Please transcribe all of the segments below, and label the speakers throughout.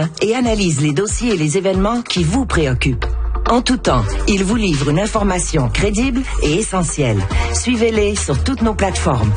Speaker 1: quotidien et analyse les dossiers et les événements qui vous préoccupent. En tout temps, ils vous livrent une information crédible et essentielle. Suivez-les sur toutes nos plateformes.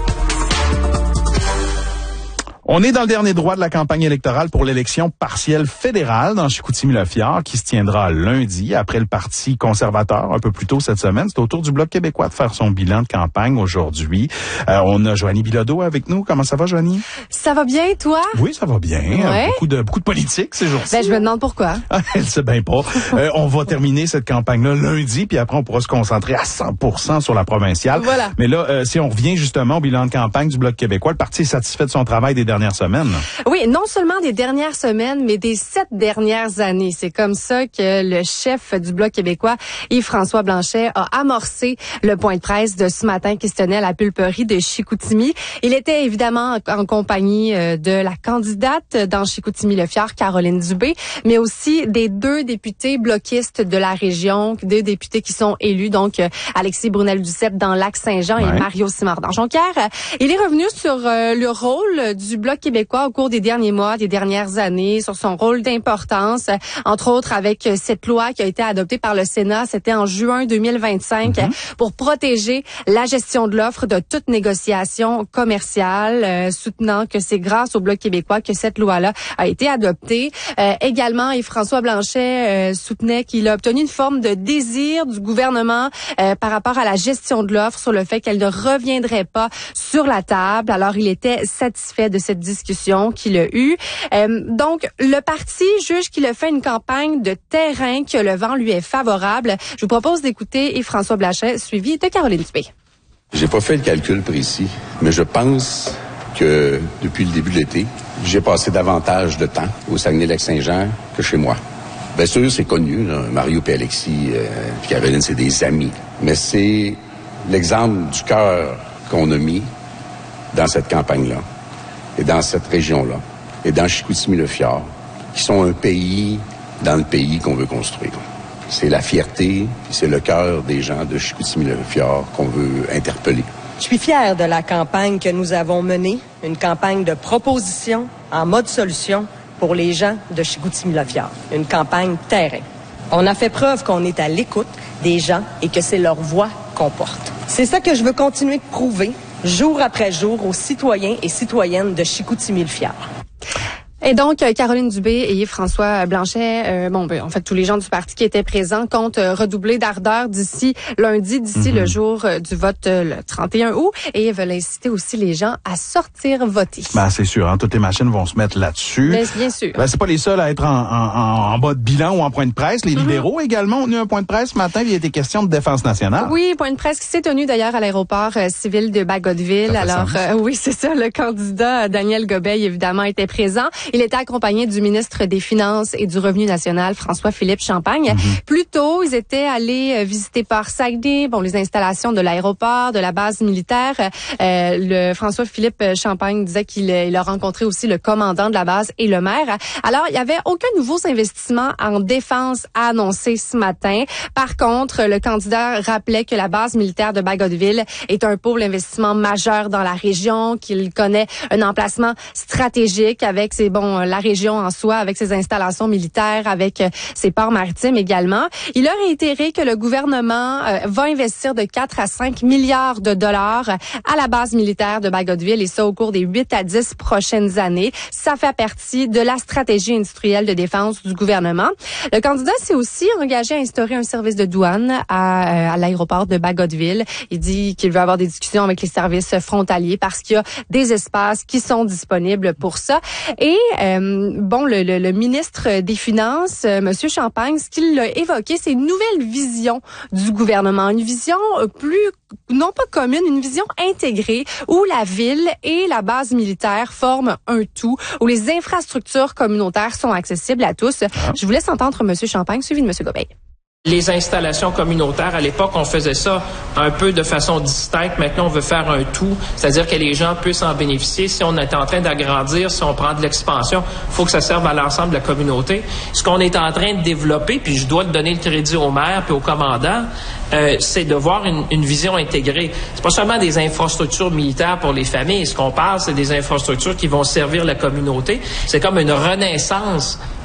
Speaker 2: On est dans le dernier droit de la campagne électorale pour l'élection partielle fédérale dans Chicoutimi-Le-Fjord qui se tiendra lundi après le Parti conservateur un peu plus tôt cette semaine. C'est au tour du Bloc québécois de faire son bilan de campagne aujourd'hui. On a Joanie Bilodeau avec nous. Comment ça va, Joanie?
Speaker 3: Ça va bien, toi?
Speaker 2: Oui, ça va bien.
Speaker 3: Ouais.
Speaker 2: Beaucoup de politique ces jours-ci.
Speaker 3: Ben, je me demande pourquoi.
Speaker 2: Elle sait bien pas. On va terminer cette campagne-là lundi, puis après, on pourra se concentrer à 100% sur la provinciale.
Speaker 3: Voilà.
Speaker 2: Mais là, si on revient justement au bilan de campagne du Bloc québécois, le parti est satisfait de son travail des dernières semaines.
Speaker 3: Oui, non seulement des dernières semaines, mais des 7 dernières années. C'est comme ça que le chef du Bloc québécois, Yves-François Blanchet, a amorcé le point de presse de ce matin qui se tenait à la pulperie de Chicoutimi. Il était évidemment en compagnie de la candidate dans Chicoutimi-Le-Fjord, Caroline Dubé, mais aussi des 2 députés bloquistes de la région, 2 députés qui sont élus, donc Alexis Brunel-Duceppe dans Lac-Saint-Jean et Mario Simard dans Jonquière. Il est revenu sur le rôle du Bloc québécois au cours des derniers mois, des dernières années, sur son rôle d'importance, entre autres avec cette loi qui a été adoptée par le Sénat, c'était en juin 2025, pour protéger la gestion de l'offre de toute négociation commerciale, soutenant que c'est grâce au Bloc québécois que cette loi-là a été adoptée. Également, Yves-François Blanchet soutenait qu'il a obtenu une forme de désir du gouvernement par rapport à la gestion de l'offre, sur le fait qu'elle ne reviendrait pas sur la table. Alors, il était satisfait de cette discussion qu'il a eue. Donc, le parti juge qu'il a fait une campagne de terrain, que le vent lui est favorable. Je vous propose d'écouter Yves-François Blanchet, suivi de Caroline Dubé.
Speaker 4: J'ai pas fait le calcul précis, mais je pense que depuis le début de l'été, j'ai passé davantage de temps au Saguenay-Lac-Saint-Jean que chez moi. Bien sûr, c'est connu, là, Mario et Alexis, puis Caroline, c'est des amis. Mais c'est l'exemple du cœur qu'on a mis dans cette campagne-là, et dans cette région-là, et dans Chicoutimi-Le-Fjord, qui sont un pays dans le pays qu'on veut construire. C'est la fierté, puis c'est le cœur des gens de Chicoutimi-Le-Fjord qu'on veut interpeller.
Speaker 5: Je suis fière de la campagne que nous avons menée, une campagne de proposition en mode solution pour les gens de Chicoutimi-Le-Fjord, une campagne terrain. On a fait preuve qu'on est à l'écoute des gens et que c'est leur voix qu'on porte. C'est ça que je veux continuer de prouver jour après jour aux citoyens et citoyennes de Chicoutimi-Le-Fjord.
Speaker 3: Et donc, Caroline Dubé et Yves-François Blanchet, en fait, tous les gens du parti qui étaient présents comptent redoubler d'ardeur d'ici lundi, le jour du vote le 31 août. Et ils veulent inciter aussi les gens à sortir voter.
Speaker 2: Ben, c'est sûr, hein, toutes les machines vont se mettre là-dessus.
Speaker 3: Mais bien sûr.
Speaker 2: Ben, c'est pas les seuls à être en bas de bilan ou en point de presse. Les libéraux également ont eu un point de presse ce matin. Il y a été question de défense nationale.
Speaker 3: Oui, point de presse qui s'est tenu d'ailleurs à l'aéroport civil de Bagotville. Alors, oui, c'est ça, le candidat Daniel Gobeil, évidemment, était présent. Il était accompagné du ministre des Finances et du Revenu national, François-Philippe Champagne. Plus tôt, ils étaient allés visiter Port-Saguenay, les installations de l'aéroport, de la base militaire. Le François-Philippe Champagne disait qu'il a rencontré aussi le commandant de la base et le maire. Alors, il y avait aucun nouveau investissement en défense à annoncer ce matin. Par contre, le candidat rappelait que la base militaire de Bagotville est un pôle d'investissement majeur dans la région, qu'il connaît un emplacement stratégique avec la région en soi, avec ses installations militaires, avec ses ports maritimes également. Il a réitéré que le gouvernement va investir de 4 à 5 milliards de dollars à la base militaire de Bagotville, et ça au cours des 8 à 10 prochaines années. Ça fait partie de la stratégie industrielle de défense du gouvernement. Le candidat s'est aussi engagé à instaurer un service de douane à l'aéroport de Bagotville. Il dit qu'il veut avoir des discussions avec les services frontaliers parce qu'il y a des espaces qui sont disponibles pour ça. Et le ministre des Finances, Monsieur Champagne, ce qu'il a évoqué, c'est une nouvelle vision du gouvernement, une vision plus, non pas commune, une vision intégrée où la ville et la base militaire forment un tout, où les infrastructures communautaires sont accessibles à tous. Je vous laisse entendre Monsieur Champagne, suivi de Monsieur Gobeil.
Speaker 6: Les installations communautaires, à l'époque, on faisait ça un peu de façon distincte. Maintenant, on veut faire un tout, c'est-à-dire que les gens puissent en bénéficier. Si on est en train d'agrandir, si on prend de l'expansion, il faut que ça serve à l'ensemble de la communauté. Ce qu'on est en train de développer, puis je dois donner le crédit au maire puis au commandant, c'est de voir une vision intégrée. C'est pas seulement des infrastructures militaires pour les familles. Ce qu'on parle, c'est des infrastructures qui vont servir la communauté. C'est comme une renaissance